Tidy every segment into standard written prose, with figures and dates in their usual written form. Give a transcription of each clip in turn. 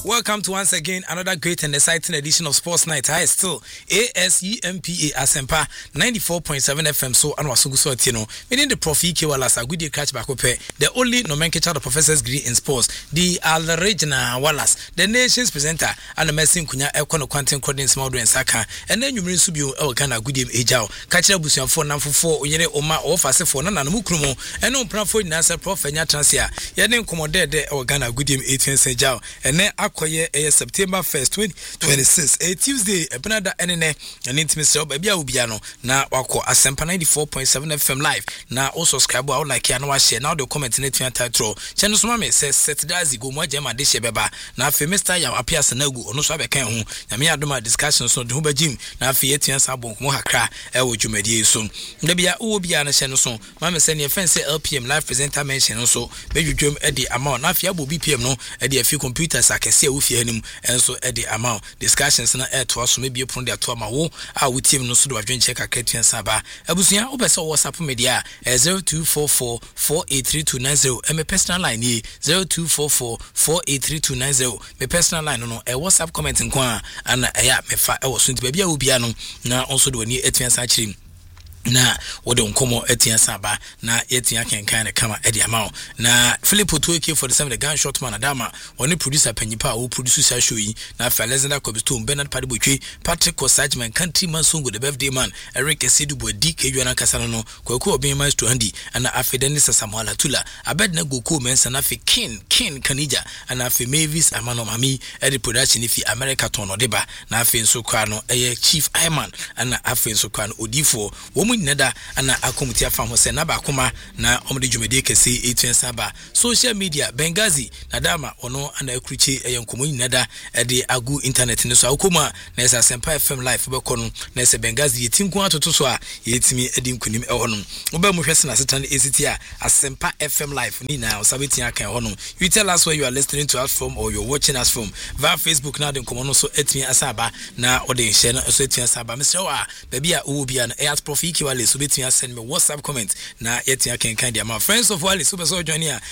Welcome to once again another great and exciting edition of Sports Night. I still ASEMPA Asempa 94.7 FM. So and was so tino. Meaning the Prof. E.K. Wallace a good catch back up. The only nomenclature of professor's degree in sports. The Al-Regina Wallace, the nation's presenter, and the Messim Kunya Econo Quantum Coding Small and Saka, and then you bring Subio Elkana Goodium Ejao. Catch up with your phone number for Uyere Oma or Fasefo Nana Mukrumo, and no Prafo Nasa Prof. and Yatansia. Yaden Commodore de Organa Goodium 18 Sejao, and then Akoye September 1st, 2026, a Tuesday, a Benada Nene, and intimacy of Babia Ubiano, now Wako Asempa 94.7 FM live. Now also subscribe out like Yanoa share. Now the comment in it title. Channel Mame says Setdazi go more Jama Disha Beba. Now for Mr. Yam appears a Nagu, or no Sabe Ken, Yamia Duma discussions on the Huba Jim, now Fietian Sabo Mohakra, Ewo Jumedi soon. Nebia Ubiana Shenson, Mamma send your fancy LPM live presenter mention also, maybe Jum Eddie amount, now Fiabo BPM no, Eddie a few computers I can see with him, and so Eddie amount discussions na air to us maybe upon their to wo a we team no so do adwen check aketian saba abusia obesa WhatsApp media 0244483290 my personal line 0244483290 my personal line no WhatsApp comment nko ana ya me fa e wo so nti bia obia no na also do ani etian sa chirim na wode nkomo etia saba na yetia kenkan ne kama edi amao na Philip Otueke for the gunshot man adama oni producer panyipa o produce sa show yi na Alexander Kobiston Bernard Padibotwe Patrick Osajman country man songo the birthday man Eric Esidubo DK Juana Kasano no kwaku obi man to handi ana afedeni Samuel Tula abed na goku mensa na fe King Kanija ana fe Mavis Amano Mami edi production ifi America tono deba na afe nso kwa no eye Chief Ayman ana afe nso kwa no odifo neda ana akomutia fam ho se na ba koma na omde dwumede kese etuen saba social media Bengazi na dama ono ana akruchi eyenkomo neda ede agu internet ne so akoma na esa Asempa FM live be kono na esa Bengazi yetinko atoto so a yetimi edi nkunim ehono oba mu hwese na setan esiti a Asempa FM live ni na osabetia kan hono. You tell us where you are listening to us from or you're watching us from via Facebook na den komo no so etimi asaba na ode share na so etimi asaba Mr. Wa baby a wo bia na at Prof. E.K. So between send me WhatsApp comment na yetia can kind my friends of Wally super so join here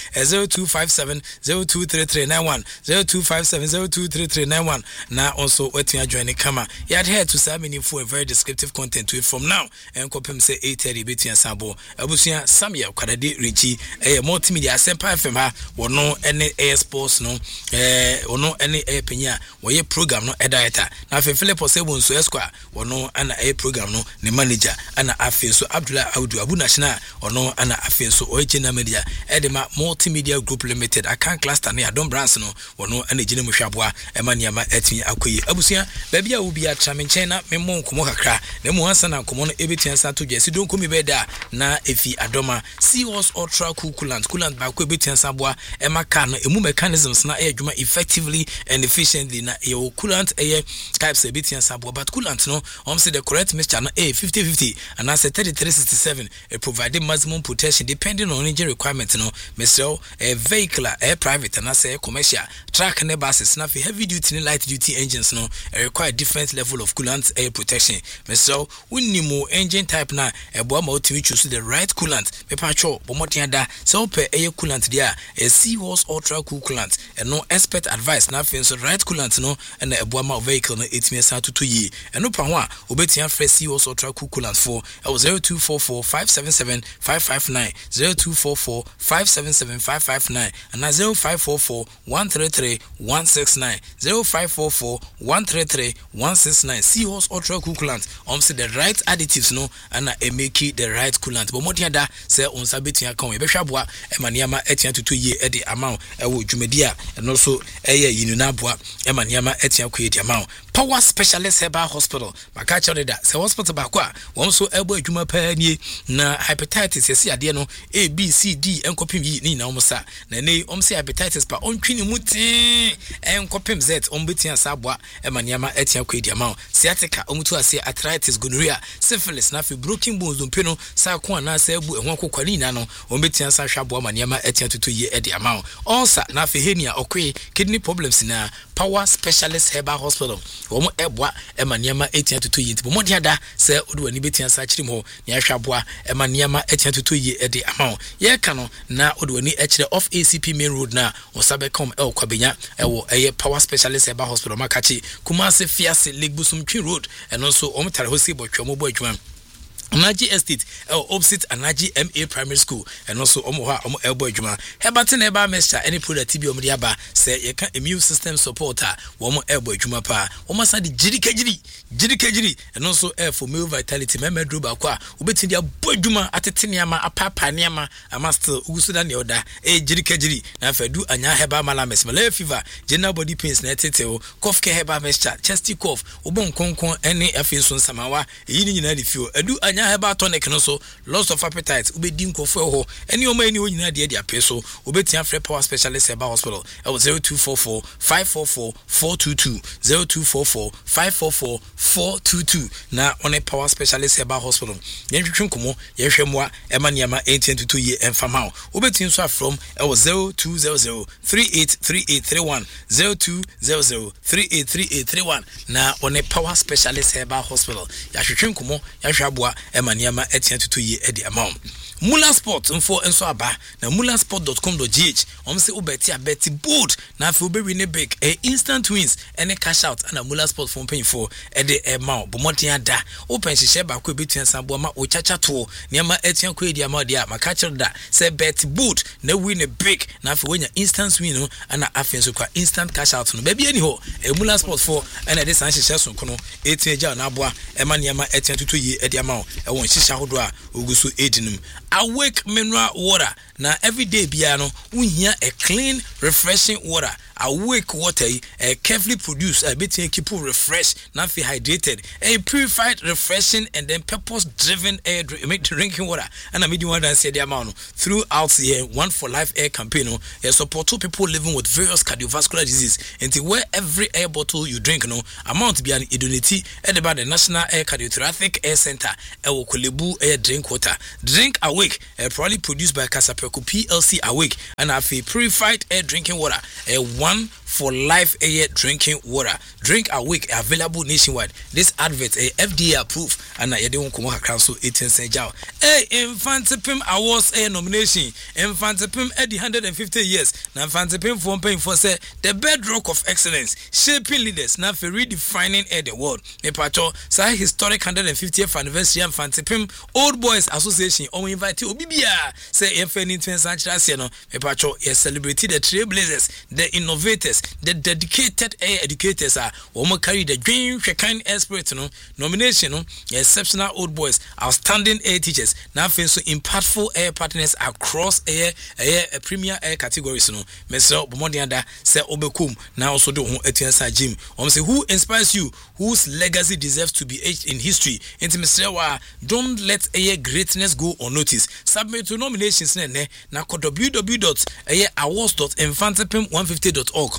0257023391 0257023391 na also wetin join kama you adhere to some meaningful and very descriptive content to it from now and kopem say 8:30 between sabo abusia Samuel Kwadade Richi multimedia Asempa FM ha wono ene air sports no wono ene air penya woye program no editor na Philip Osebo so esquire wono ana air program no ne manager ana so Abdullah Audu Abu National ono ana afenso Oechena Media Edema Multimedia Group Limited akan cluster ne Adom Brands no ono ana gine muhwaboa emaniama etimi akoyi abusia babia wo bia tramenchen na memo nkomo kakra na mu hansa na nkomo no ebetia sa to jesi don komi beda na efi Adoma Seahorse Ultra coolant ba ko ebetia sa boa emaka no emu mechanisms na adwuma effectively and efficiently na e coolant types ebetia sa boa but coolant no say the correct mixture na 50-50 and as 3367 providing maximum protection depending on engine requirement no Mr. Vehicular private and as commercial truck and buses na heavy duty and light duty engines no require different level of coolant air protection Mr. Unimo engine type na eboa ma otimi choose the right coolant me pacho bomotia da so per air coolant dia a Seahorse Ultra coolant and no expert advice na so right coolant no and eboa ma vehicle no etimi sa to yi and no pa ho a obetia fresh Seahorse Ultra coolant for 0244-577-559 0244-577-559 and 0544-133-169 0544-133-169 Seahorse Ultra coolant say the right additives no and make the right coolant but modia da say on sabetia kan we be hwaboa emaniama etia tutu ye e de amount e wo dwumedia and also yinuna boa emaniama etia ko ye de amount Power Specialist Herbal Hospital makacha de da say hospital ba kwa won so ebo adwuma pa nie na hepatitis yesi ade no A B C D enkopim yi ni na omsa na nei omse hepatitis pa ontwini muti enkopim Z ombetia sabwa emaniama etia ko edi ama sciatica omutu ase arthritis gonorrhea syphilis na fi broken bones dompeno sa ko na sa ebu ehon kokwani na no ombetia sa hwabo emaniama etia tutu yi edi ama ulcer na fi hernia okwe kidney problems na Power Specialist Herbal Hospital wɔn ɛboa ɛma nneɛma etia toto yie nti bɔ mɔden ada sɛ ɔde wani betia sa kyerɛ mu hɔ na ahwɛ aboa ɛma nneɛma etia toto yie ɛde ama yɛka no na ɔde wani ɛkyerɛ off ACP main road na ɔsabɛkom ɛwɔ kwabenya ɛwɔ ɛyɛ power specialist ɛba hospital makachi Kumasi Fiase Lake Busum Twin Road ɛno nso ɔmo tare hɔ si bɔ twɛmo bɔ adwuma Anaji Estate opposite Anaji MA Primary School and also Omoha Omo Elbow Juma. Hebatin Eba Mesha any product TB Omiaba say you can immune system supporter Womo Elbow Juma pa Omasa di Jiri and also air for male vitality member Druba Kwa Ubeti dia Bojuma Atiniama Apapa Niama Amaster Usudan Yoda Jiri na fedu anya heba malames malaria fever general body pains na teteo cough ke heba mesha chesty cough obon konkon any afenso samawa yini nyina di fio edu anya heba tonic no so loss of appetite ubedi nkofo ho any o mani nyina de apeso obetia free power specialist heba hospital 0244 544 422 0244 544 422 na on a power specialist heba hospital yentwetwe nkomo yehwemwa emaniama 822 ye emfama obetin so from 0200 383831 0200383831 na on a power specialist heba hospital yahwetwe nkomo yahwaboa emaniama 822 ye edi amount Mula Sport info enso aba na mulasport.com.gh omse ubeti abeti bold na afi obewi ne big instant wins any cash out and Mula Sport phone pay for ede amount bomoten ada open hihye ba ko betua sambo ma ochacha to niam etian ko edi amount dia maka kire da say bet bold na win big na afi wenya instant win no ana afi enso kwa instant cash out no ba bi ani ho Mula Sport for and ede san hihye so kono etian ja na aboa ema niam etian tutu yi edi amount e won hihye hodo a ogusu edinum Awake mineral water. Now every day biano we hear a clean, refreshing water. Awake water carefully produced a bit keep refreshed, not feel hydrated, a purified, refreshing, and then purpose-driven air drinking water. And I mean you want to say the amount throughout the year, One for Life Air campaign. Support two people living with various cardiovascular disease. Until where every air bottle you drink, amount be an idonity at about the National Air Cardiothoracic Air Center. Kulebu air drink water. Drink Awake, probably produced by Kasapeku PLC Awake, and have a purified air drinking water. One for Life air drinking water. Drink Awake available nationwide. This advert FDA approved and I don't come council 18 cent jow. Infantipim Awards nomination. Infantipim at the 150 years. Now Infantipim for paying for say the bedrock of excellence, shaping leaders now for redefining the world. Me pacho say historic 150th anniversary Infantipim Old Boys Association or invite Obibia say FN 20th century no me pacho celebrated the trailblazers, the innovators, the dedicated educators are woman carry the dream kind spirit nomination exceptional old boys, outstanding air teachers, now so impactful air partners across air premier air categories Mr. Bomodianda say obekum now also do etiensa gym say who inspires you, whose legacy deserves to be aged in history. Into Mr. Don't let air greatness go unnoticed. Submit to nominations na www.awards.infantipim150.org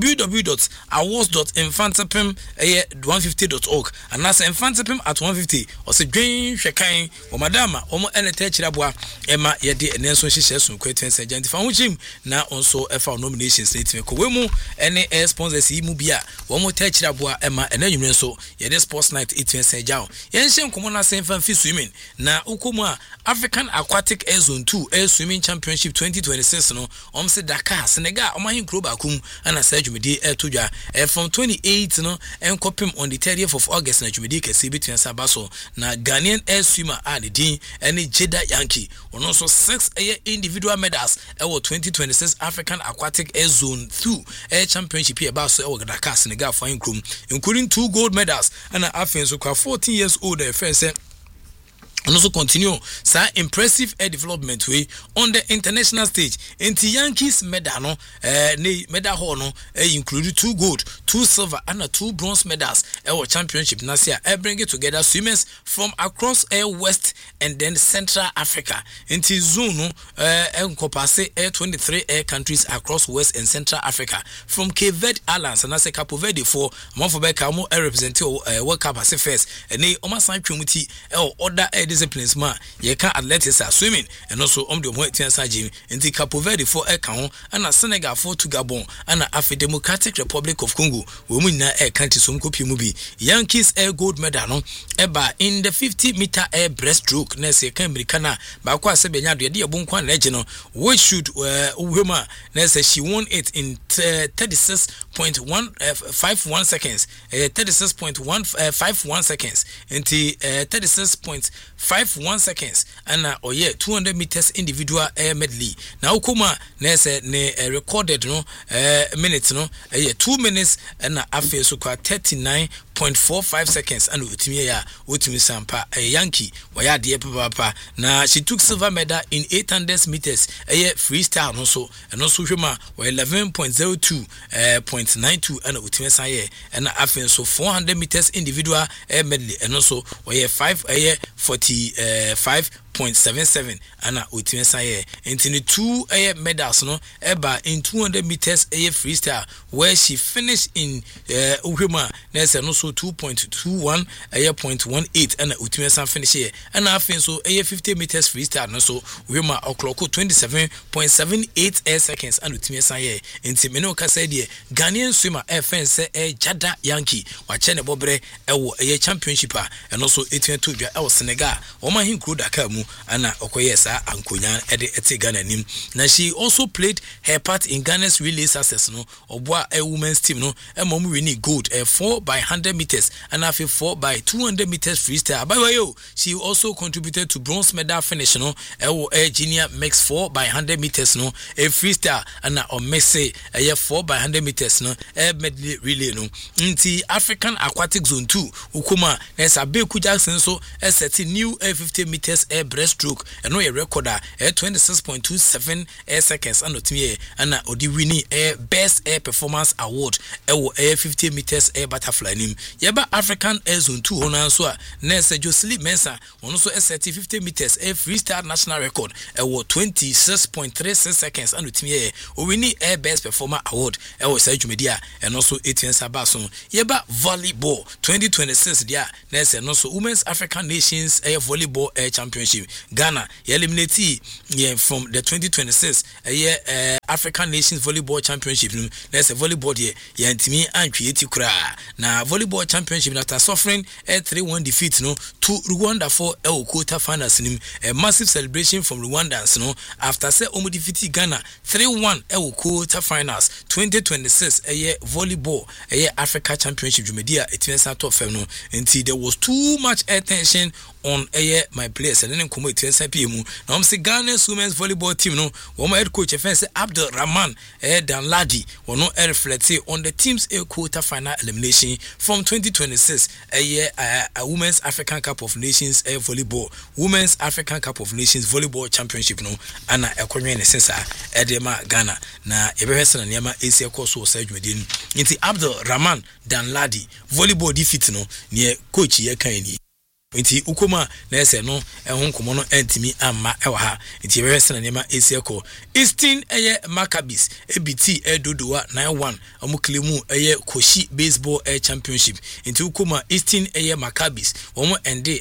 www.awards.infantipim150.org and that's infantipim at 150 or say dream shekan or madama omo enete chirabwa ema yede enenso hihye so kwetwen sergeant fa hochim na onso efa nominations na time ko wemu ene sponsors yi mu bia wo mo ta chirabwa ema enanwumre so yede sports night etwen sergeant yen hye nkomo na senfa fi swimming na ukomu a African Aquatic Air Zone 2 Air Swimming Championship 2026 no omse Dakar Senegal omahin kro bakum ana sajumedi etodwa from 28 no enkopim on the 30th of August na jumedi kese between sabaso na Ghanaian air swimmer and din ene Jeda Yankee ono so 6 individual medals ewo 2026 African Aquatic Air Zone 2 Air Championship here baso ewo Dakar Senegal for krom including 2 gold medals and after so 14 years old first and also continue sa impressive air development way on the international stage. Into Yankees medal medal hall include 2 gold, 2 silver and 2 bronze medals our championship nasia bring it together swimmers from across West and then Central Africa. Into zone encompass 23 air countries across West and Central Africa from Cape Verde Islands and as a Cape Verde for Mofobeka mo represent World Cup as first and they omasan twumuti other disciplines ma yeka athletics are swimming and also the Moetiansa gym in the Cape Verde for Ekahon and a Senegal for to Gabon and a Democratic Republic of Congo Congo wo mu nyina country so mkopi mu bi Yankees air gold medal no eba in the 50-meter air breaststroke na se kan America na ba kwa se benya de ye bon kwan na je no we should uhema na se she won it in 36.151 seconds 36.151 seconds into 36.51 seconds and oye 200 meters individual air medley na ukuma na se ne recorded no minutes no 2 minutes and afi so kwa 39.45 seconds and utimi sampa Yankee waya de papa na she took silver medal in 800 meters freestyle no so hwema 11.02.92 and utimi saye and afi so 400 meters individual air medley and also 45.77 and utimi saye into 2 medals no eba in 200 meters freestyle where she finished in uhwema na se no so 2.21 0.18 and utimi san finish here and afin so 50 meters freestyle no so uhwema o'clock 27.78 seconds and utimi san here enti me no ka say de Ghanaian swimmer fence Jada Yankee wa che ne bobre ewo championship a and also 82 dwa ewo Senegal o ma hin kru Dakar mu ana okoye sa ankonya ete Ghana nim na she also played her part in Ghana's relay success no obwa a women's team no mom winning gold 4 by 100 meters and after 4 by 200 meters freestyle by way she also contributed to bronze medal finish no junior mix 4 by 100 meters no a freestyle and o messe 4 by 100 meters no medley relay no nti African aquatic zone 2 ukuma na Sabeku Jackson so set new 50 meters air breaststroke and no a record 26.27 seconds and otimi and odi winning best air performance award air 50 meters air butterfly nim yeba African air zone 2 hona so a nurse Jocelyn Mensah ono so set 50 meters air freestyle national record 26.36 seconds and otimi o winning air best performer award say Jumedia and also 18 sabason yeba volleyball 2026 dia nurse no so women's African nations air volleyball air championship Ghana eliminate from the 2026 African Nations Volleyball Championship nurse volleyball there yantimi antwieti kura na volleyball championship after suffering a 3-1 defeat no to Rwanda for quarter finals nim a massive celebration from Rwandans no after say omo defeat Ghana 3-1 quarter finals 2026 volleyball Africa Championship Jumedia etwensa top fem no until there was too much attention on my players and then come to SPM. Now I'm say Ghana's women's volleyball team no one head coach offense Abdul Rahman Danladi will not reflect on the team's quarter final elimination from 2026 a women's African Cup of Nations volleyball women's African Cup of Nations volleyball championship no ana ekonwe ne sensa edema Ghana na ebehwese na niama Asia course so sajumedin nti Abdul Rahman Danladi volleyball defeat no ne coach ye kan ni nti ukoma na ese no ehon komo no antimi amma ewa ha nti yewese na nema esieko Eastern Maccabees ebiti Dodowa 9-1 amuklemu Koshi baseball championship nti ukoma Eastern Maccabees omo ende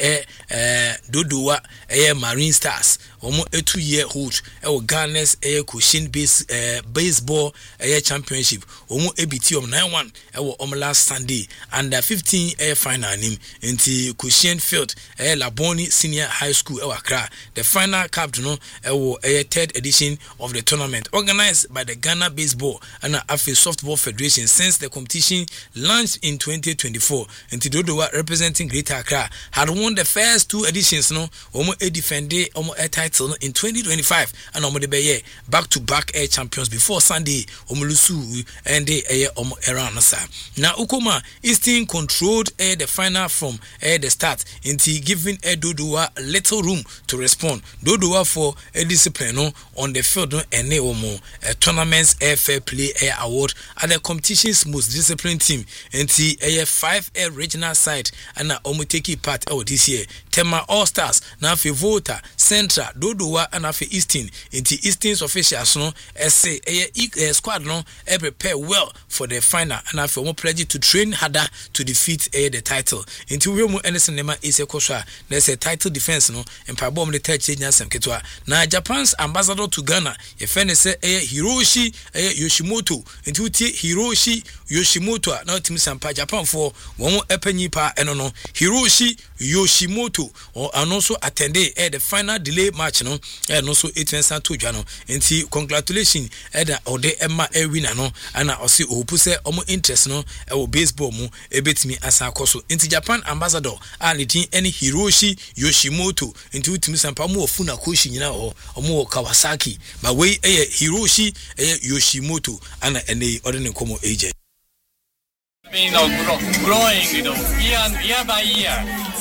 Dodowa Marine Stars omo 2-year hold Ghana's Koshin baseball championship omo ebiti 9-1 omo last Sunday under 15 final nim nti Koshi Field Laboni Senior High School Accra. The final cap no third edition of the tournament organized by the Ghana Baseball and Afi Softball Federation since the competition launched in 2024. And Dodowa representing Greater Accra had won the first 2 editions no defended a title in 2025 and the back-to-back air champions before Sunday Omulusu and the around now Ukoma Eastern controlled the final from the start into giving Dodowa little room to respond. Dodowa for a discipline on the field and a tournament's fair play award at the competition's most disciplined team into a 5 regional side and take part this year. Tema All Stars now Volta, Central, Dodowa and afi Easton into Easton's officials no say squad no prepare well for the final and afi omo pledge to train harder to defeat the title into we mu Anderson nema is a kosha there's a title defense no and pabom the third change asem ketwa na Japan's ambassador to Ghana ye fene say Hiroshi Yoshimoto into Hiroshi Yoshimoto na team sampa Japan for one epenyi pa eno no Hiroshi Yoshimoto or also attended the final delay match no and also 8 to Jano nti congratulations the ode Emma winner no and osi opu say omo interest no e baseball mu ebetimi asa koso nti Japan ambassador alitin any Hiroshi Yoshimoto nti utimi sampa mu ofuna koshi nyina ho omo Kawasaki but we Hiroshi Yoshimoto and ene odene komo agent been growing, year by year.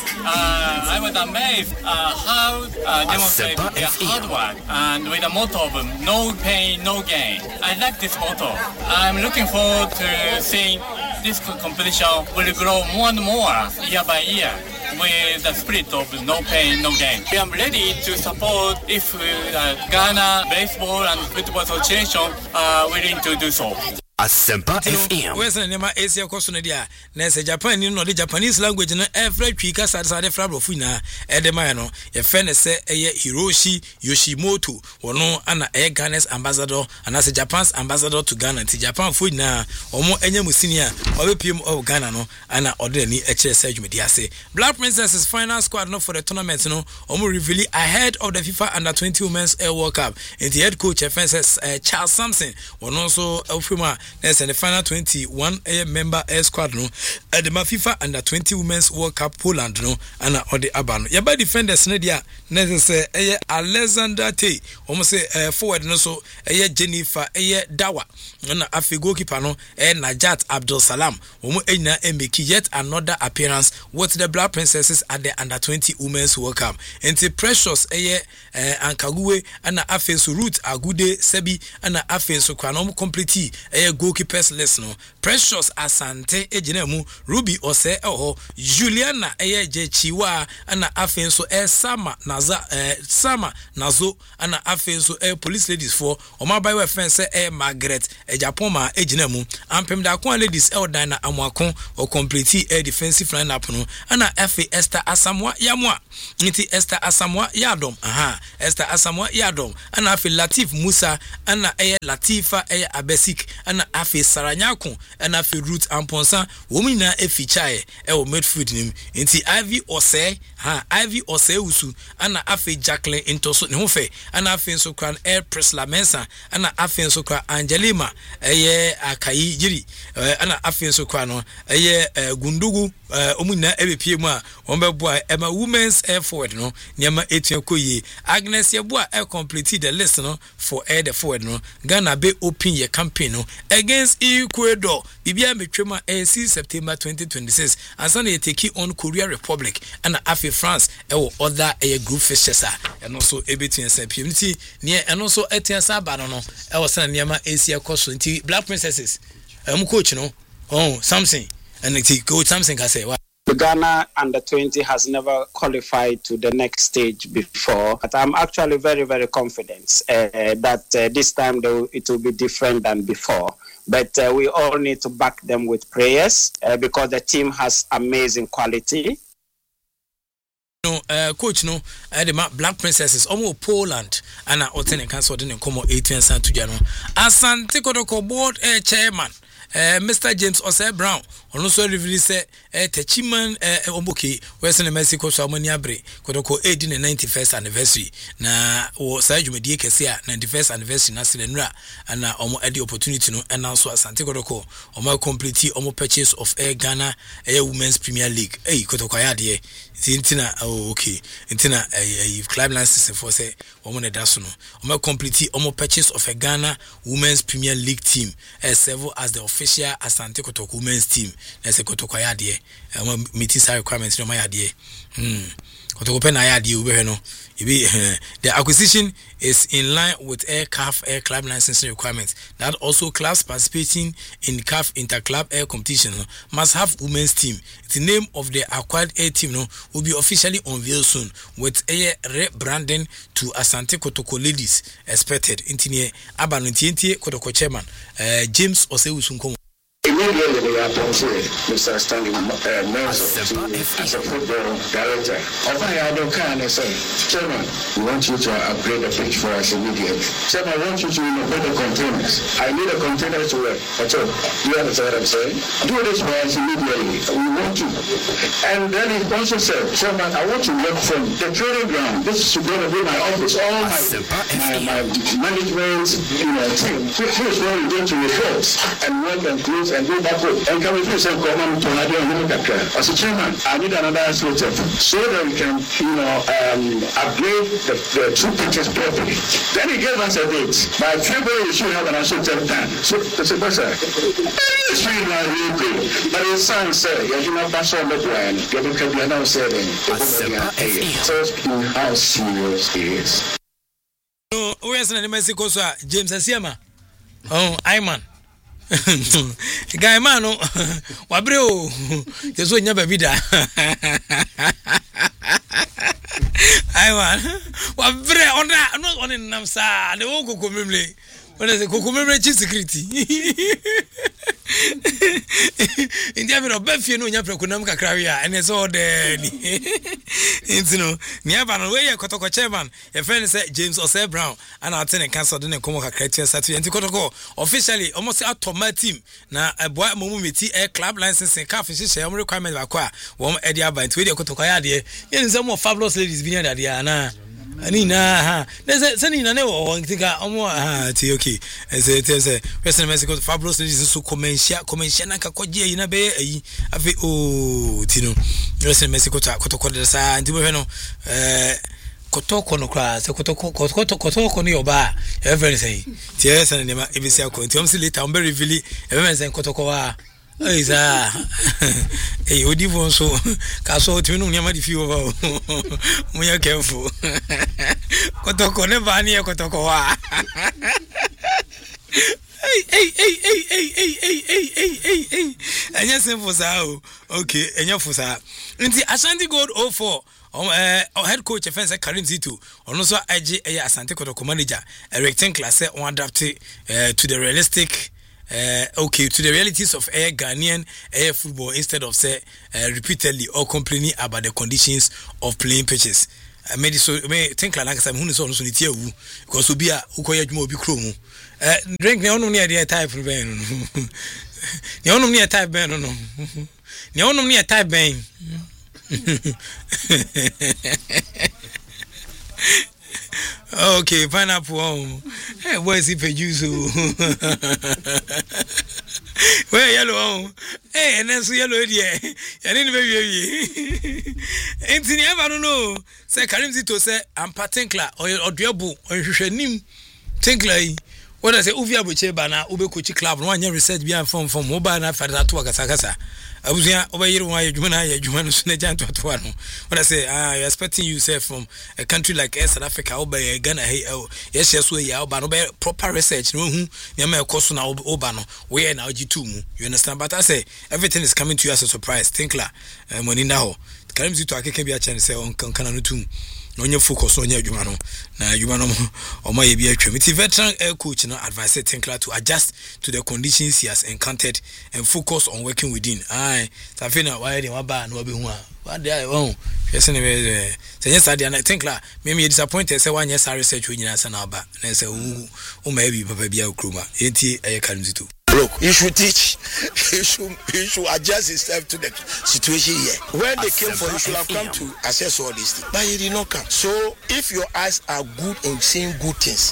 I was amazed how demonstrate their hard work and with the motto of no pain, no gain. I like this motto. I'm looking forward to seeing this competition will grow more and more year by year with the spirit of no pain, no gain. I am ready to support if Ghana Baseball and Football Association are willing to do so. Asempa FM. Where's the name of Asia Cosonadia? Nessa Japan, you know the Japanese language and every week as I said, Frabofina, Edemano, a friend say Hiroshi Yoshimoto, or no, Anna Ghana's ambassador, and as a Japan's ambassador to Ghana, to Japan food now, or more any Musinia, or PM of Ghana, no, Anna Ordeni, HSH Media say. Black Princesses final squad no for the tournament, no, or more revealing ahead of the FIFA Under 20 Women's World Cup. And the head coach, says Charles Sampson, or also Elfima. There's the final 21 member squad no at the FIFA Under 20 Women's World Cup Poland no and on the Abano. Yaba defenders no dia say Alexander Tay almost say forward no so Jennifer Dawa na afi goalkeeper no Najat Abdul Salam omo enya emeki yet another appearance with the Black Princesses at the Under 20 Women's World Cup. Enti Precious Ankaguwe and afi so Ruth Agude Sebi and afi so kwanom complete goalkeepers list no Precious Asante ejinemu Ruby Ose Juliana Jechiwa ana afenso Sama Nazo ana afenso police ladies for omabai we fence Margaret Japoma ejinemu ampem da kwa ladies Dina Amwakon or complete defensive lineup no ana FA Esther Asamoah Yamwa nti Esther Asamoah Yadom Esther Asamoah Yadom ana afi Latif Musa ana Latifa Abesik ana afi Saranyako ana afi Ruth Amponsa womi na efichae o midfield nim nti Ivy Ose usu ana afi Jacqueline Intoso ne ho fe ana afi so kran Priscilla Mensa ana afi so kran Angelima Akayi Jiri ana afi so kran no Gundugu omu na ebepie mu a ombeboa ema women's forward no nyama etua koyi Agnes Yeboa complete the list no for the forward no Ghana be open your campaign no against Ecuador bibia metwema 6 September 2026 and Sunday take on Korea Republic and afi France other group fixtures and also ebetua SPMT near and also etia sabano no san nyama Asia cost Black Princesses coach no Samson and coach Samson can say what the Ghana Under 20 has never qualified to the next stage before, but I'm actually very, very confident that this time it will be different than before. But we all need to back them with prayers because the team has amazing quality. Coach no the Black Princesses almost Poland and Otene Council didn't come 18 to Jano. Asante Kodoko board chairman Mr. James Osei Brown also revealed say Techiman Omboki Western Mexico Samoniabre Kodoko 91st anniversary na o Saju Medie Kesia 91st anniversary na Silenra and omo the opportunity no and also Asante Kodoko omo complete omo purchase of Ghana Women's Premier League Kodoko yade Tintina okay Tintina club license for say omo daso no omo complete omo purchase of a Ghana Women's Premier League team serve as the official official Asante Kotoko women's team. There's a Kotoko Yadie. Meeting requirements no my idea. Kotoko pen ayadi ube no. The acquisition is in line with air club licensing requirements. That also clubs participating in CAF inter-club air competition must have women's team. The name of the acquired air team will be officially unveiled soon with air rebranding to Asante Kotoko Ladies expected. Intinie Abanuntientie Kotoko chairman James Osewusunkomo. Immediately they appointed Mr. Stanley Nelson as a football director. I don't kind of say, Chairman, we want you to upgrade the pitch for us immediately. Chairman, I want you to upgrade the containers. I need a container to work. Do you understand what I'm saying? Do this for us immediately. We want to. And then he also said, Chairman, I want to work from the training ground. This is going to be my office. All my management team. This is where we go to reports and work and close and go back home. And can we please come on to as a chairman, I need another asset so that we can, upgrade the two pitches properly. Then he gave us a date. By February, you should have an asset time. So, that's a better. It's really not really good. But his son said, you know, that's all the plan. You can be announced how serious he is. No, where's the Mexico, James Asiama? Oh, Iman. Guy mano wabreo yeso nya babida aiwa wabre ona no on namsa de wo kokomemle ona se kokomemle chief security india me oba fie no nya prekonam kakra wi a ene so de ni intino ni aba no we ye kotoko chairman ye friend say James Osei Brown and attend cancel de komo kakra tia satu enti kotoko officially almost automatic team na boy momu meti air club licensing CAF hye requirement ba kwa wo edi aba enti we de kotoko ya de ye nse mo fabulous ladies bi na de ana ani na ha sani na ne wo ntika omo ti okay say Western Mexico fabulous ladies so commercial na kakogye yi na be ayi afi o tino Western Mexico ta kotoko de sa ndi bo hwe no kotoko no kra se kotoko no yoba every say ti esa ne ma ebisi akọ nti omsi later ombe reveal every say kotoko wa Eiza odi von so ka so timi no nyama di fi over mo ya careful kotoko ne ba ni kotoko wa hey anya simple sa okay anya fusa nti Ashanti Gold 04 head coach offense Karim Zito ono so age Asante Kotoko manager erecting class on adapt to the realistic to the realities of air Ghanaian air football instead of say repeatedly or complaining about the conditions of playing pitches. I made so me think like some who is on so nitia because obi a ukoya adwuma obi kro mu drink ne onum ne dey type ben ne onum ne type ben no ne onum ne type ben okay, pineapple. Hey, where is he produce? Where yellow? Hey, and then so yellow idea. I didn't baby. Anthony, I don't know. Say Karim Zito say I'm particular or Diabu or Hushanim. Tinkler. What I say, Uvia Bucheba na Ube Kuchi Club, one year research beyond from mobile na Fada to Agasagasa. I was here over here why you Sunejan to Atuano. What I say, I expecting you say from a country like South Africa, over Ghana, yes, we are but proper research. No, Yama Kosuna Obano, where now G2. You understand? But I say everything is coming to you as a surprise. Tinkler, money now. Karim Zito Akeke chance say on Kananutum. No your focus on your Jumano. Now Jumano or my be a veteran air coach now advise Tinkler to adjust to the conditions he has encountered and focus on working within. Aye, Tafina why they want ban no be what they are yes anyway. So yes I Tinkler maybe disappointed say 1 year research we nyina sana ba. Na say who maybe papa bia okroma. Enti aye Karim Zito. Look, you should teach. He should adjust himself to the situation here. When they came for, you should have come to assess all these things. But he did not come. So, if your eyes are good in seeing good things,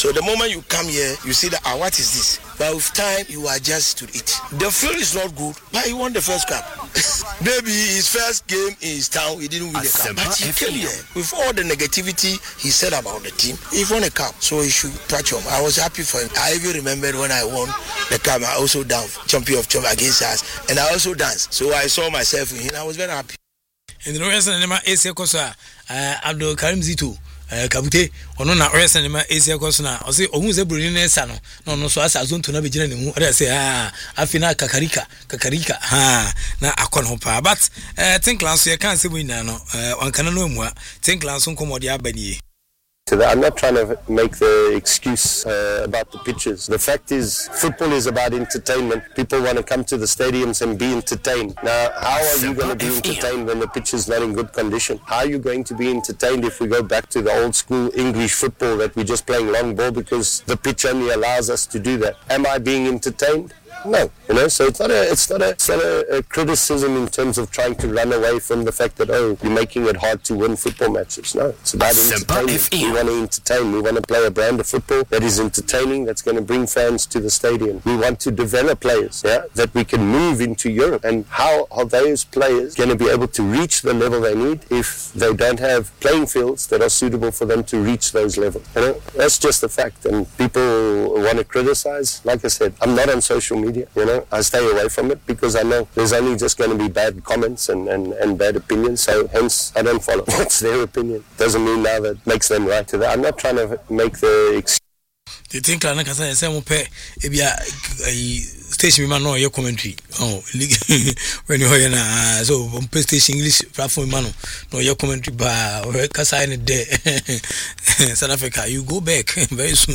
So the moment you come here, you see that, what is this? But with time, you adjust to it. The field is not good, but he won the first cup. Maybe his first game in his town, he didn't win the cup. But he came here with all the negativity he said about the team. He won a cup, so he should patch on. I was happy for him. I even remembered when I won the cup, I also danced, champion of champions against us, and I also danced. So I saw myself in him. I was very happy. And the reason I'm Asia Kosa, Abdul Karim Zito. Kabute ono na orese ne ma Asia koso na o se ohun se bruni na esa no so asa zonto na begina ne mu o say afina kakarika na akon ho pa but think last year kan se bu ina no on kana no mu think last nkomodi abani. I'm not trying to make the excuse about the pitches. The fact is, football is about entertainment. People want to come to the stadiums and be entertained. Now, how are you going to be entertained when the pitch is not in good condition? How are you going to be entertained if we go back to the old school English football that we're just playing long ball because the pitch only allows us to do that? Am I being entertained? No, so it's not a criticism in terms of trying to run away from the fact that you're making it hard to win football matches. No, it's about entertainment. We want to entertain. We want to play a brand of football that is entertaining, that's going to bring fans to the stadium. We want to develop players, that we can move into Europe. And how are those players going to be able to reach the level they need if they don't have playing fields that are suitable for them to reach those levels? That's just a fact. And people want to criticize. Like I said, I'm not on social media. I stay away from it because I know there's only just going to be bad comments and bad opinions, so hence I don't follow what's their opinion. Doesn't mean now that makes them right to that. I'm not trying to make the excuse. Do you think I can say mo pe station man no your commentary when you hear na so on station English platform man no your commentary ba kasa in there South Africa you go back very soon.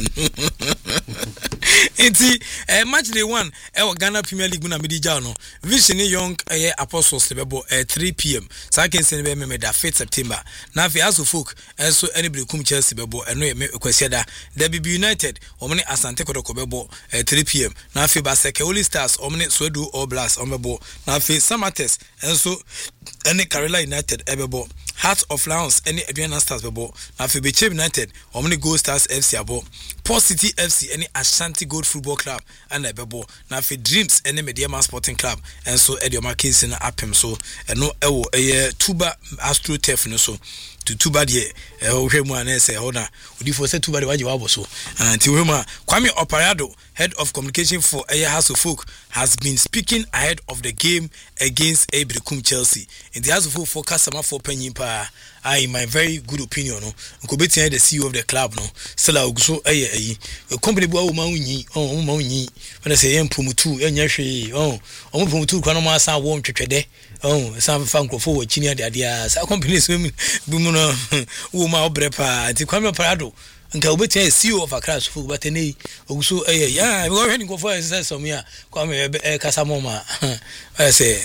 Enti match day 1 Ghana Premier League na medija no Vision Young Apostles bebo 3 p.m. sa can say be da 5th September na fi aso folk enso anybody kum Chelsea bebo eno me kwasiada WB United omne Asante Kotoko bebo 3 p.m. na fi Baseke Holy Stars omne Swedu All Blacks omebo na fi Samates enso ene Carolina United ebebo Heart of Lions any Aduana Stars bebo na fi Beche United omne Gold Stars FC abo Port City FC any Ashanti Gold Football Club and ebebo na fi Dreams any Mediama Sporting Club and so Edioma Kings na apem so eno ewo Tuba Astro Turf no so to Tuba de ohwemu anese hona odifo se Tuba de waje wabo so anti ohwemu Kwame Oparado head of communication for House of Folk has been speaking ahead of the game against Ebrekum Chelsea in the House of Folk for customer for Penyimpa. In my very good opinion no nkobeti the CEO of the club no still aguso company bo ma unyi when say empromutu enya hwe promutu kwa no ma san wo ntwetwede san fa nkrofo wo chini ade sa company so bi mu no wo ma obrepa ti Kwame Parado nka obeti CEO of Accra Football but nei oguso we go hwe nkrofo say some ya Kwame kasamoma say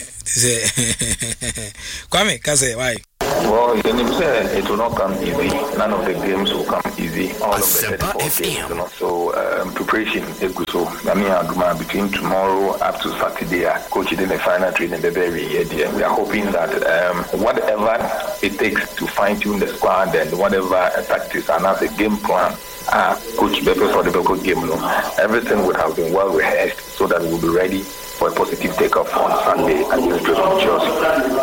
Kwame kase why. Well, it will not come easy. None of the games will come easy. All of the 34 games. So preparation is good. So between tomorrow up to Saturday, coach in the final training. We are hoping that whatever it takes to fine tune the squad and whatever tactics and as a game plan. Coach Beppe for the local game. Everything would have been well rehearsed so that we'll be ready for a positive takeoff on Sunday against Chelsea.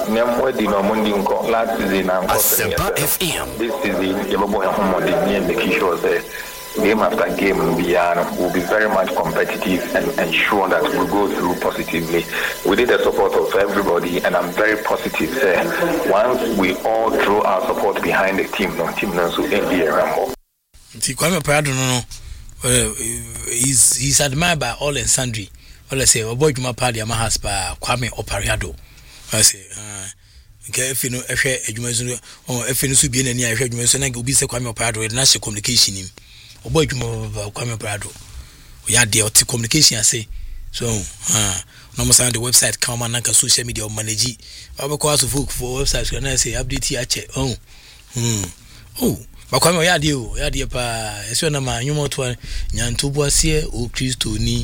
Last season, this season, and making sure that game after game will be very much competitive and ensure that we'll go through positively. We need the support of everybody, and I'm very positive. Once we all throw our support behind the team, will end the Rambo. Kwame Parado he's admired by all and sundry. All I say, boy, my party, my husband, Kwame Oparado. I say, if you know, if you know, be any I heard you mention, go be Kwame Oparado with national communication him. Or boy, Kwame Oparado. We had the communication, I say. So, no more on the website, come on, social media or manage. I will call to book for websites when I say update, I check. Bakwame ya pa eso na ma nyumo to nyantobo ase o Kristo ni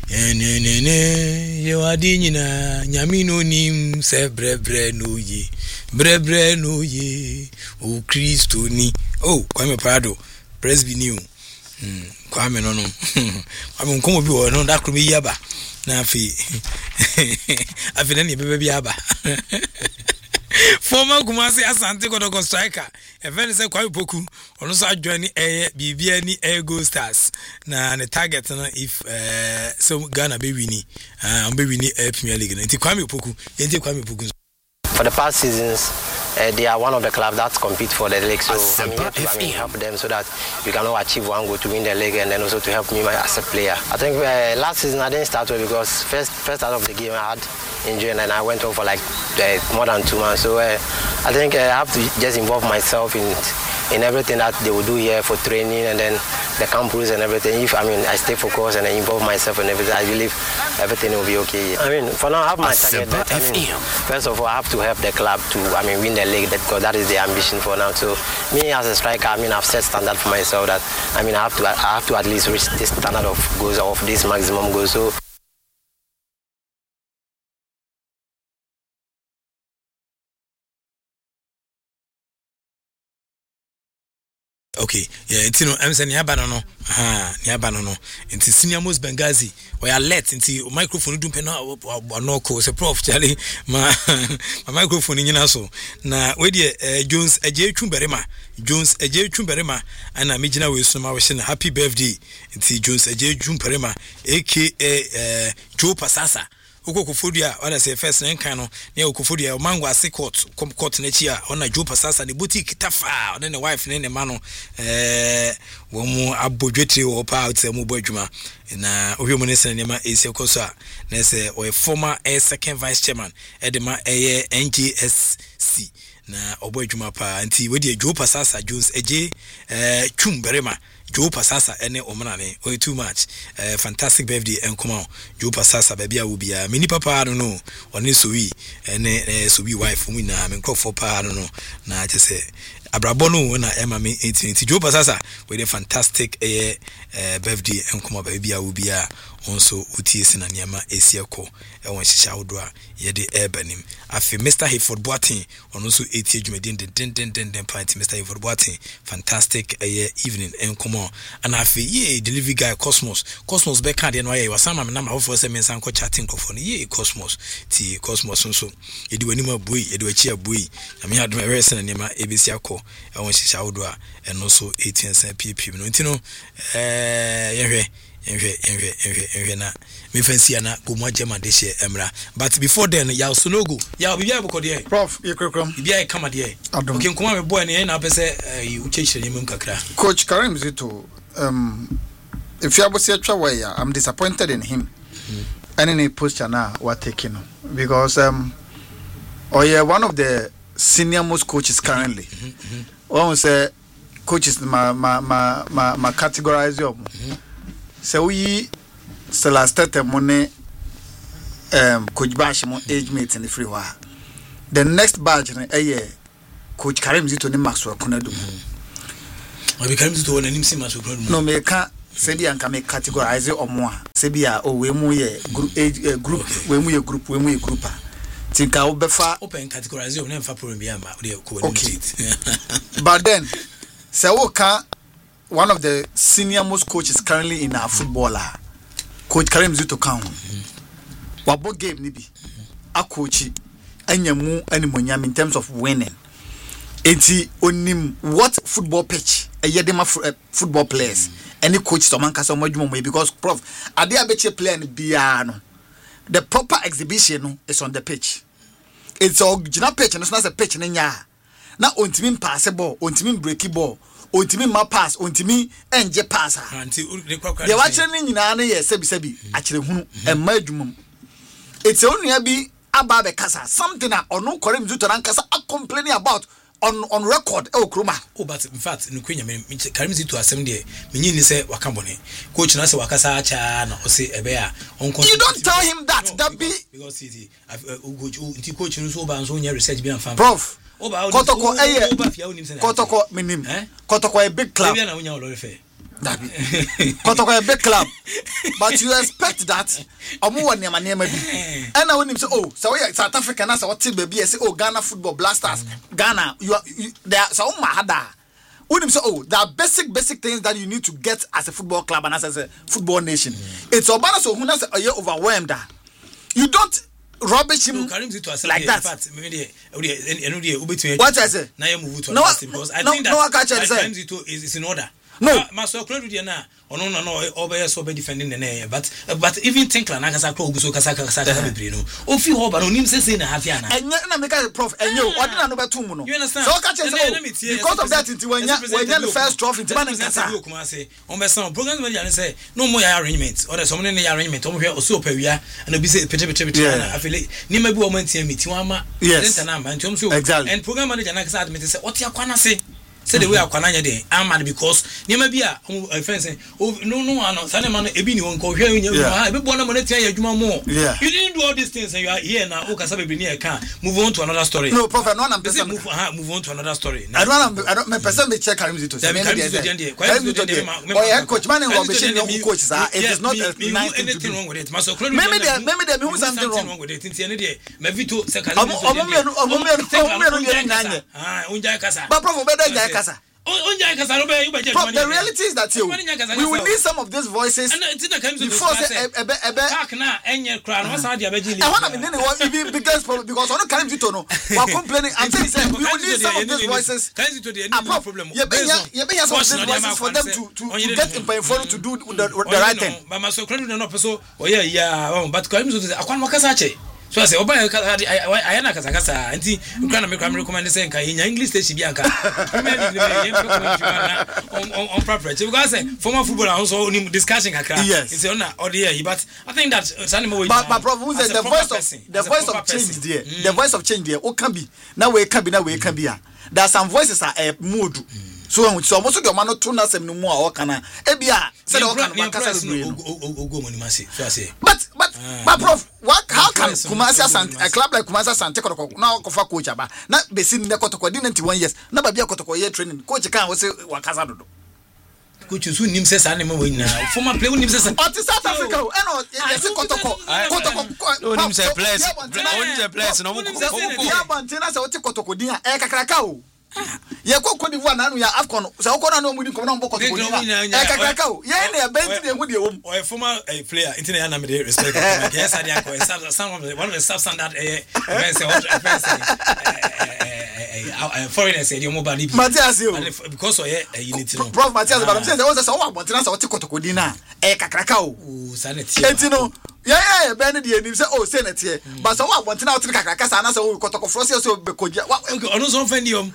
ye wadi nyina nyame no nim se brebre no ye o Kristo ni Kwame Parado Presby new Kwame no Kwame nkomo bi wo no da kro mi yaba na afi afi na ne bebe bi aba former Kumasi Asante Kotoko striker even say Kwame Poku ono so adwani bibia ni Go Stars na the target na if so Ghana be wini be wini Premier League na Kwame Poku for the past seasons they are one of the clubs that compete for the league, so I mean, help them so that we can all achieve one goal to win the league, and then also to help me as a player. I think last season I didn't start well because first out of the game I had injury and then I went off for like more than 2 months. So I think I have to just involve myself in everything that they will do here for training and then the campus and everything. If I stay focused and I involve myself in everything, I believe everything will be okay. For now I have my target, but first of all I have to help the club to win the league because that is the ambition for now. So me as a striker, I've set standard for myself that I have to at least reach this standard of goals, of this maximum goals. So okay, yeah, it's I'm saying Niabano, Niabano, into Senior Most Bengazi, where I let into microphone do penal or no course, a prof Charlie, my microphone in Naso. Now, where Jones a J. Chumberema, Jones a J. Chumberema, and Amijina Wilson, I was saying happy birthday, into Jones a J. Chumberema, aka Joe Pasasa. Okofodia wala say first na nkan no ne Okofodia o mango ase court na chi a ona Joe Pasasa ne boutique tafa ona ne wife ne ma no wo mu abodwetire wo pa out mu bodwuma na ohwemu ne sene ma esi koso a na say o former second vice chairman edema NGSC na obodwuma pa anti we de Joe Pasasa Jones eje Chumberema Joe Pasasa ene omrane o too much fantastic birthday enkoma Joe Pasasa baby a wo bia mini papa no one so wi ene so wi wife mu na me crofo pa no na je se abrabono na ema me 18 Joe Pasasa with a fantastic birthday enkoma baby a wo bia onso utie sina niama esieko e won hihia wodo a ye de ebanim afi Mr. Hayford Boateng onso etie dwumedin den party Mr. Hayford Boateng fantastic evening enkomo and afi ye delivery guy Cosmos be card no ye wasama me na ma hofo se mensan ko chatting ko no ye Cosmos nso ye de wani ma boy ye de wachi aboy na me adom ewe sina niama ebesi akọ e won hihia wodo a eno so 18 pp no ntino Enhwe na me fancy ana go mo agema de she emra but before then ya so no go ya bibia boko de prof yekrekrom bibia e kama de okay nkoma me boy ne na pese uchechire nyem kakra coach Karim Zito if you abo se atwa way I'm disappointed in him any posture na what taking because one of the senior most coaches currently one say coaches ma categorize you so we last money coach Bash mo age mates in the free wa the next batch coach Karim Zito ni Maxwell Konadu we Karim Zito won anim si Maxwell Konadu no me ka say di anka me categorize omo a say bia we mu ye group age group we mu ye group tinka wo befa open categorize o na mfa problem bia ma we ko but then say wo ka one of the senior most coaches currently in our footballer, Coach Karim Zito Town. Wabo game nibi. A coach anyamu animonyam in terms of winning. Enti onim what football pitch a yedema football players. Any coach to man kasa mo because prof ade abeche player bia no. The proper exhibition is on the pitch. It's original pitch and it's not a pitch nya. Na ontimi pass ball, ontimi break ball. Ontimi ma pass ontimi enje pass anti de wache ni nyina na ye sebi akire hunu emma adwumum it's only be aba be kasa something that ono Karim Zito ran kasa complaining about on record okroma but in fact no kwenya me Karim Zito asem de menyi ni se wakambone coach na se wakasa acha na o se ebe a onko you don't tell him that be because he coach no so ba so nya research bi am prof Kotoko minim. Kotoko a big club. Kotoko a big club. But you expect that omo won near bi. And when him say so South Africa na so what baby say Ghana Football Blasters. Ghana you there so mahada. there are basic things that you need to get as a football club and as a football nation. It's about so who knows a year overwhelmed. You don't rubbish him like that. What I say? No, because I think that is in order. No, Master Claudia na no obey so be defending the name, but even think like Nakasa Koguso Kasaka Brino. Oh, few hope and him say na Hafiana. And na make a prof and you ordinary number 2 mono. You understand? So because of that when you the first trophy in man and Kasa say on some programs when you say no more arrangements or some arrangement on here or so per year and be say I feel ni maybe woman team meeting wama exactly and program manager Nakasa admit say what you kwana say say the way akwananya dey am mad because nyema bia friends say no sane man ebi ni won ko hwe nya ebi bo na mo na tia ya adwuma mo you didn't do all these things and you are here now okasa be ni e kan move on to another story. No prophet no am person move on to another story. I don't me person me check Karimzito say me dey oh coach man go be shey no coach sir it is not anything wrong with it maso maybe there me something wrong with it nti ene dey me vito say Karimzito onja kasa but prophet better Kasa. The reality is that we will need some of these voices before because on Karimzito no we complaining and saying we will need some of these voices for them to get in point to do the right thing. But Karimzito so I say I na kasa anti ukana me recommend say nka in English station bianka on preference because former footballer also discussion kakra it's on order but I think that but problem is the voice of change there the voice of change there o can be now we can be there are some voices are mood so almost the man to na sem no mu a o kana e bia say o kana man kasa go money masi so I say but prof how can Kumasi Asante a club like Kumasi Asante now kofa coach aba na besi ne kotoko di 91 years na ba bia kotoko year training coach kan wo say wakasa dodo coach su nim say sa ne ma wanyina former player nim say sa South Africa e no yesi kotoko no nim say players no mo ko ya bantina say oti kotoko di a e kakraka o ye ko Cote d'Ivoire na no ya Afcon say ko na no mu di ko na mbo kotoko di e kakraka o ye na bench de hu de wom o former player internet na me dey respect yes I dey some of one of the sub standard foreigners say you mobile Matthias because unity no prof Matthias but I'm saying there was a one but na say kotoko di na e kakraka o sanity etino yeah ben dey nim say oh say na tie but so one but na o kakraka sa na say o kotoko frosia so be koja ono so offendium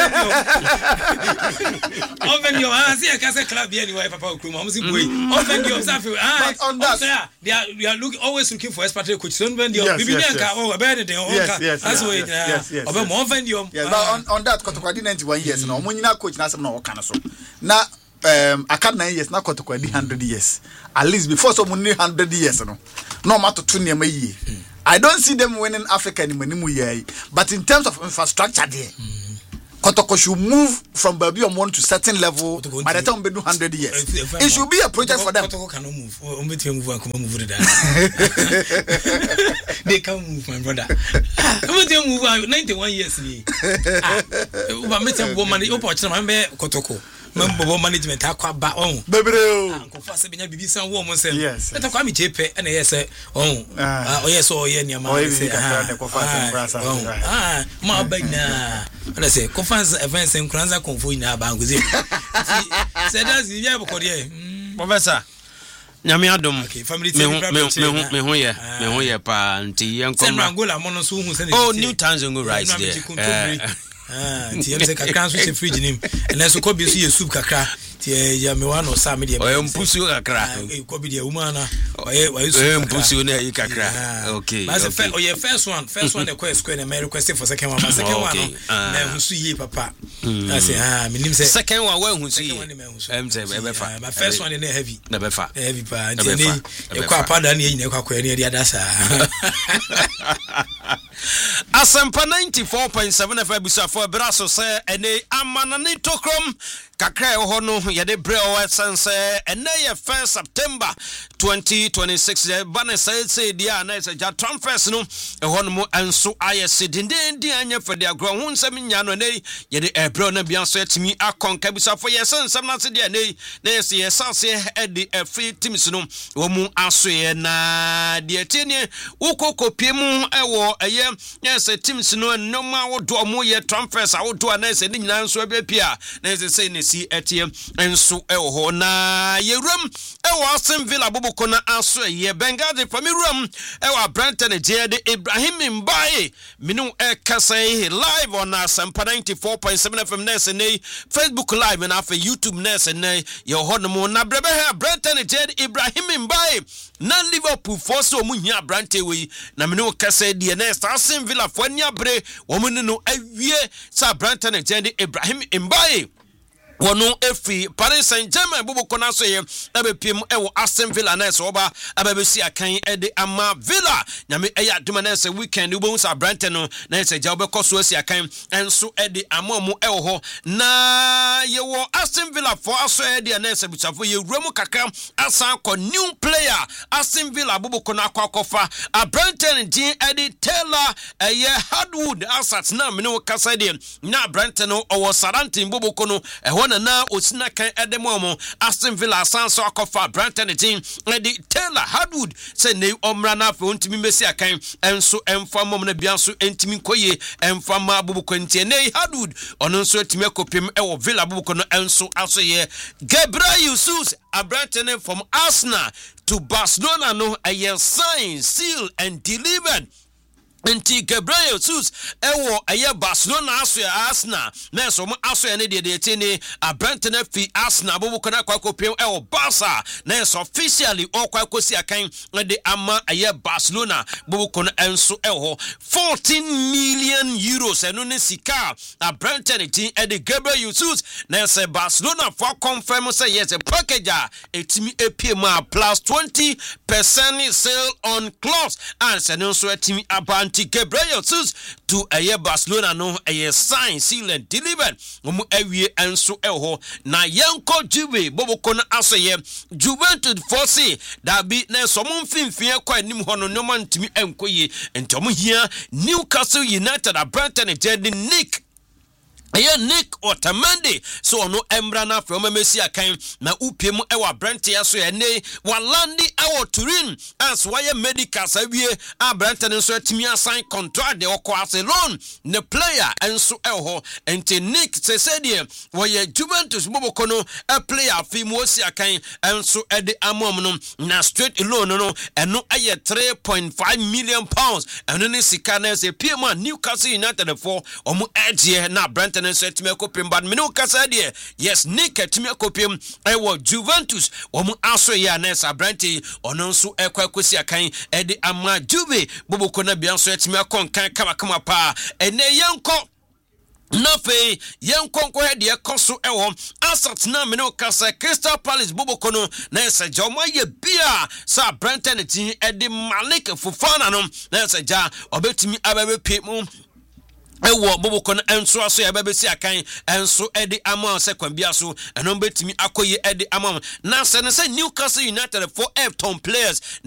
offendium see I can say club here anyway papa okuma am see boy offendium say on that they are always looking for expatriate coach so offendium bibi nka oh ben dey on ka that's why obe mo offendium on that kotoko di 91 years no mo nyina coach na say na o kana so na I can't 9 years na kotoko di 100 years at least before so mo 100 years no matter to near me I don't see them winning Africa anymore but in terms of infrastructure there Kotoko should move from Baby on to certain level by the time we do 100 years. It should be a project for them. Kotoko cannot move. They can't move, my brother. 91 years. Kotoko. Member management akwa ba on bebreo ankofa se benya bibisa wo mo se eta kwa mi chepe na yes yes oye niama se ma bagna na se conference events en kranza konfo ina ba ngozi se that's you be kode professor nyame adom me ho ye pa nti yen kom Angola mo no so hu se New Tanzania right there ti se kakra so se fridge nim and so ko bi so ye soup kakra ti ya me wa no sa me de o mpusu kakra ko bi de umana o mpusu na yi kakra okay but the first one the quest square na request for second one but second one na hu so ye papa I say me nim say second one wa hu so ye em say be fa but first one na heavy pa nti ni e kwa pada na yin e kwa kwa ni adasa Asempa 94.7 FM bisa for braso say ene amanane tokrom kakra ho no ye de bre o sense ene ye 1 September 2026 the banner say dia na say ja transfers no ho no enso ayese dindindi anya for the agro ho nsem nya no ne ye de bre na bia so atimi akonka bisafo ye sensem na se dia ne yes ye sanse e de free teams no wo mu aso ye na de tiene ukokopie mu ewo eye yes teams no ma wo do mu ye transfers a wo do na se ni nyina nso abia na se say ne si etie enso ewo na yerum ewo Aston Villa bobuko na aso ye Benghazi famirum ewo Brentford de Ibrahim Mbaye minu kasai live on Asampa 94.7 FM nese ne Facebook live na fa YouTube nese ne ye hono na brebe ha Brentford de Ibrahim Mbaye na Liverpool force o muhia Brentford we na minu kasai de nese Aston Villa fo anya bre wo mu no awie sa Brentford de Ibrahim Mbaye wono efi Paris Saint-Germain bobuko na so ye abepiem ewo Aston Villa na so oba ababesi akan ede ama Villa nyame eya aduma na se weekend ubon sa Brentford no na se ja obekoso asi akan enso ede amamu ewo ho na ye wo Aston Villa for aso ede na se buchafo ye wuramu kaka asan ko new player Aston Villa bobuko na akwakofa a Brentford din ede Taylor eye Hardwood asat na me no kasa de na Brentford no owo Sarantin bobuko no na osina kan edemo Aston Villa sanso akofa Brentford team edi Taylor Hardwood se ne omra na fe ontimi mesi akan enso emfamom na bianso entimi koye emfama abubuko ntie ne Hardwood ono nso etimi akopem ewo Villa abubuko no enso aso ye Gabriel Jesus a Brentford from Arsenal to Barcelona no a sign seal and delivered Enti Gabriel Jesus ewo eye Barcelona aso ya Arsenal na so mo aso ya ne de tini a Brentford fi Arsenal bobuko na kwakopem ewo Barca na so officially o kwakosi akan de ama eye Barcelona bobuko na enso ewo 14 million euros eno ne sika a Brentford tin e de Gabriel Jesus na say Barcelona for confirm say yes a package etimi epie ma plus 20% sale on clothes and say no so etimi abantu Gabriel Jesus to a Barcelona no a sign seal and delivered omu awie enso eho na yanko Juve boboko na asoye Juventus force da bi na so mo mfimfie kwa nim hono no mantimi enkoye entomo hia Newcastle United a Brentford Jedi Nick Nick Otamendi so no embra na from Messi akan na upiem ewa Brentford so ye ne walandi ewo Turin as why medical sawie a Brentford so atimi assign contract de okwa loan ne player enso eho enti Nick se said why Juventus boboko no a player fi Messi akan enso ede amom no na straight loan no eno aye 3.5 million pounds eno ne sika na se pema Newcastle United for omu edge na Brentford so etime kopim bad menu kasa de yes Nick etime kopim ewo Juventus omu aso ya na sa Brentford ono nso ekwakosi akan ede ama Juve boboko na bia so etime konkan kama pa ene yanko Nafe yankonko hede ekoso ewo asat na meno kasa Crystal Palace boboko no na se joma ye bia sa Brentford tin ede Malik Fofana no na se ja obetimi ababe pemu ewo boboko no enso aso ya babesi akan enso ede ama se kwambia so eno betimi akoye ede ama na se Newcastle United for Everton players